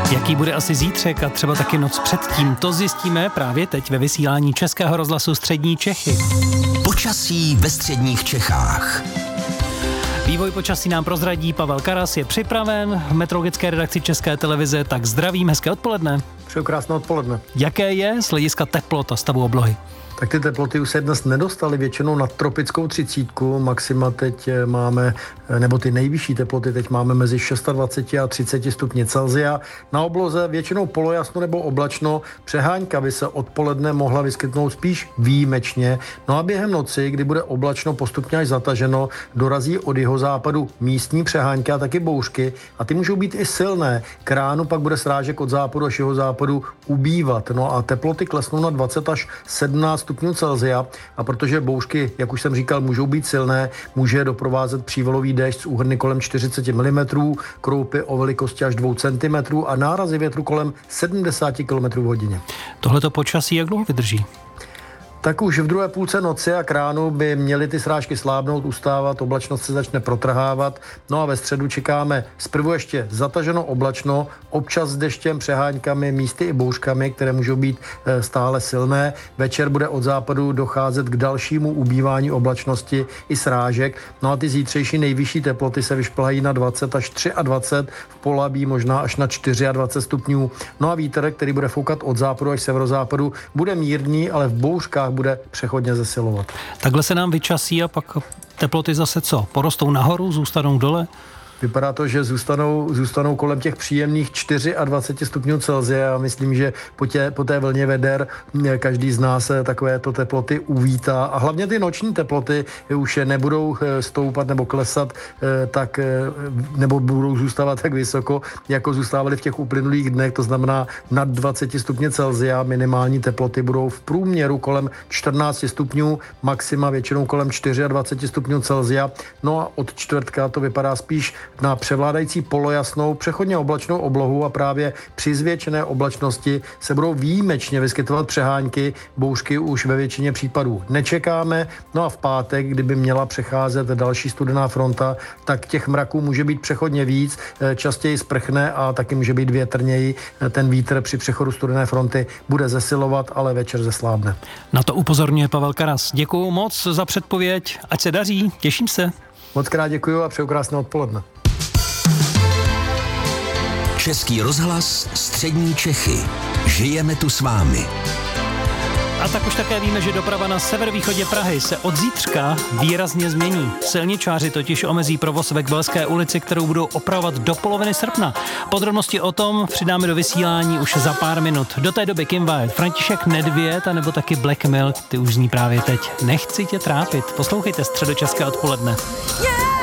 Jaký bude asi zítřek a třeba taky noc předtím, to zjistíme právě teď ve vysílání Českého rozhlasu Střední Čechy. Počasí ve středních Čechách. Vývoj počasí nám prozradí Pavel Karas, je připraven v meteorologické redakci České televize, tak zdravím, hezké odpoledne. Přeju krásné odpoledne. Jaké je z hlediska teplot a stavu oblohy? Tak ty teploty už se dnes nedostaly většinou nad tropickou 30. Maxima teď máme, nebo ty nejvyšší teploty teď máme mezi 26 a 30 stupni Celsia. Na obloze většinou polojasno nebo oblačno. Přehánka by se odpoledne mohla vyskytnout spíš výjimečně. No a během noci, kdy bude oblačno postupně až zataženo, dorazí od jihozápadu místní přehánky a taky bouřky. A ty můžou být i silné. K ránu pak bude srážek od západu až jihozápadu ubývat. No a teploty klesnou na 20 až 17 stupňů Celsia a protože bouřky, jak už jsem říkal, můžou být silné, může doprovázet přívalový déšť s úhrny kolem 40 mm, kroupy o velikosti až 2 cm a nárazy větru kolem 70 km h. Tohleto počasí jak dlouho vydrží? Tak už v druhé půlce noci a k ránu by měly ty srážky slábnout, ustávat, oblačnost se začne protrhávat. No a ve středu čekáme zprvu ještě zataženo oblačno, občas s deštěm, přehánkami, místy i bouřkami, které můžou být stále silné. Večer bude od západu docházet k dalšímu ubývání oblačnosti i srážek. No a ty zítřejší nejvyšší teploty se vyšplhají na 20 až 23, v Polabí možná až na 24 stupňů. No a vítr, který bude foukat od západu až severozápadu, bude mírný, ale v bouřkách bude přechodně zesilovat. Takhle se nám vyčasí a pak teploty zase co? Porostou nahoru, zůstanou dole? Vypadá to, že zůstanou kolem těch příjemných 24 stupňů Celsia a myslím, že po té vlně veder každý z nás takovéto teploty uvítá a hlavně ty noční teploty už nebudou stoupat nebo klesat tak, nebo budou zůstávat tak vysoko, jako zůstávaly v těch uplynulých dnech, to znamená nad 20 stupně Celsia. Minimální teploty budou v průměru kolem 14 stupňů, maxima většinou kolem 24 stupňů Celsia. No a od čtvrtka to vypadá spíš na převládající polojasnou, přechodně oblačnou oblohu a právě při zvětšené oblačnosti se budou výjimečně vyskytovat přehánky, bouřky už ve většině případů nečekáme. No a v pátek, kdyby měla přecházet další studená fronta, tak těch mraků může být přechodně víc, častěji sprchne a taky může být větrněji. Ten vítr při přechodu studené fronty bude zesilovat, ale večer zeslábne. Na to upozorňuje Pavel Karas. Děkuju moc za předpověď, ať se daří, těším se. Moc krát děkuju a přeju krásné odpoledne. Český rozhlas Střední Čechy. Žijeme tu s vámi. A tak už také víme, že doprava na severovýchodě Prahy se od zítřka výrazně změní. Silničáři totiž omezí provoz ve Kvelské ulici, kterou budou opravovat do poloviny srpna. Podrobnosti o tom přidáme do vysílání už za pár minut. Do té doby Kim Wilde, František Nedvěd a nebo taky Black Milk, ty už zní právě teď. Nechci tě trápit. Poslouchejte Středočeské odpoledne. Yeah!